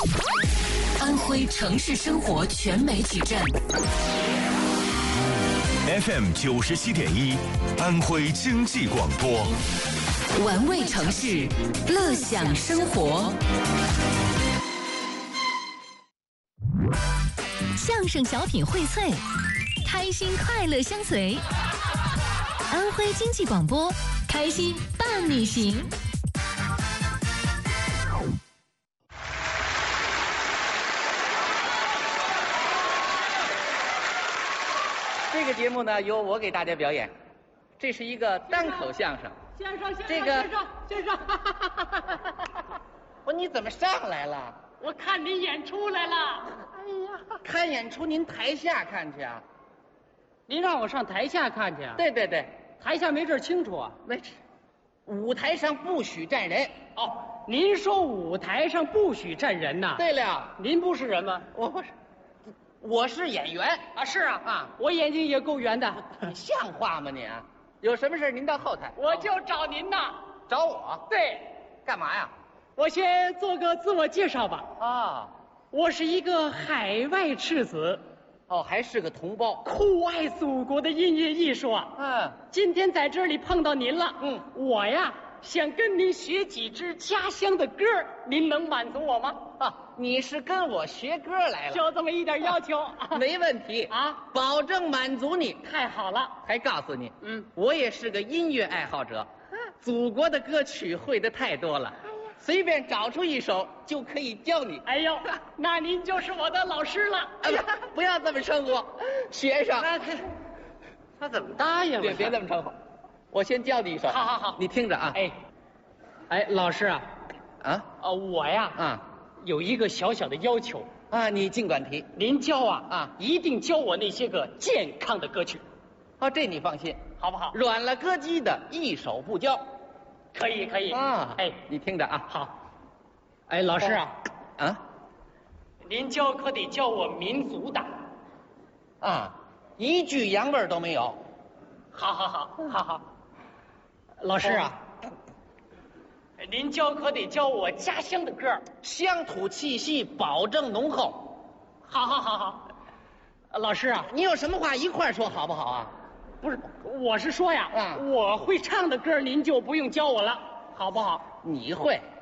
安徽城市生活全媒体站 FM 97.1，安徽经济广播， 玩味城市，乐享生活。 相声小品荟萃，开心快乐相随。安徽经济广播，开心伴你行。 这个节目呢，由我给大家表演，这是一个单口相声。 先生， 这个先生， 你怎么上来了？ 我看你演出来了。 哎呀，看演出您台下看去啊？ 您让我上台下看去啊？ 对对对， 台下没这儿清楚啊。 没事，舞台上不许站人。 哦，您说舞台上不许站人呐？ 对了， 您不是人吗？ 我不是，我是演员啊。是啊啊， 我眼睛也够圆的。 你像话吗你啊？有什么事您到后台。 我就找您呐。 找我？ 对。 干嘛呀？ 我先做个自我介绍吧。 啊， 我是一个海外赤子。 哦，还是个同胞， 酷爱祖国的音乐艺术啊。 嗯， 今天在这里碰到您了。我呀想跟您学几支家乡的歌，您能满足我吗？ 啊，你是跟我学歌来了？ 就这么一点要求。 没问题啊， 保证满足你。 太好了。 还告诉你，我也是个音乐爱好者，祖国的歌曲会的太多了，随便找出一首就可以教你。 哎呦，那您就是我的老师了。 哎呀，不要这么称呼，学生。 他怎么答应了？ 别这么称呼，我先教你一首。 好， 你听着啊。 哎，老师啊，我呀，有一个小小的要求啊，你尽管提。 您教一定教我那些个健康的歌曲。 这你放心， 好不好？ 软了歌姬的一首不教。 可以啊！你听着啊。 好。老师啊，您教可得教我民族的。 一句洋味都没有。 好。老师啊，您教可得教我家乡的歌， 乡土气息保证浓厚。 好。老师啊， 你有什么话一块说好不好啊？ 不是，我是说呀，我会唱的歌您就不用教我了，好不好？ 你会